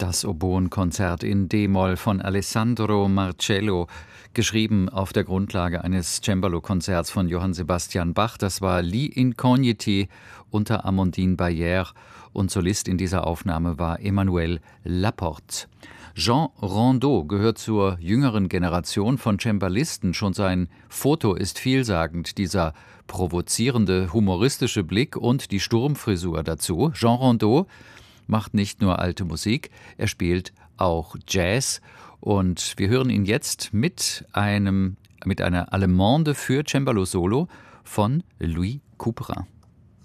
Das Oboenkonzert in D-Moll von Alessandro Marcello, geschrieben auf der Grundlage eines Cembalo-Konzerts von Johann Sebastian Bach. Das war Li Incogniti unter Amandine Bayer und Solist in dieser Aufnahme war Emmanuel Laporte. Jean Rondeau gehört zur jüngeren Generation von Cembalisten. Schon sein Foto ist vielsagend, dieser provozierende, humoristische Blick und die Sturmfrisur dazu. Jean Rondeau macht nicht nur alte Musik, er spielt auch Jazz. Und wir hören ihn jetzt mit einer Allemande für Cembalo Solo von Louis Couperin.